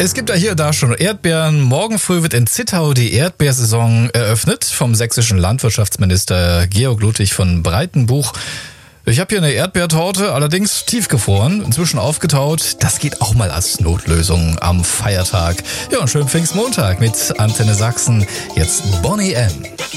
Es gibt ja hier und da schon Erdbeeren. Morgen früh wird in Zittau die Erdbeersaison eröffnet vom sächsischen Landwirtschaftsminister Georg Ludwig von Breitenbuch. Ich habe hier eine Erdbeertorte, allerdings tiefgefroren, inzwischen aufgetaut. Das geht auch mal als Notlösung am Feiertag. Ja, und schönen Pfingstmontag mit Antenne Sachsen. Jetzt Bonnie M.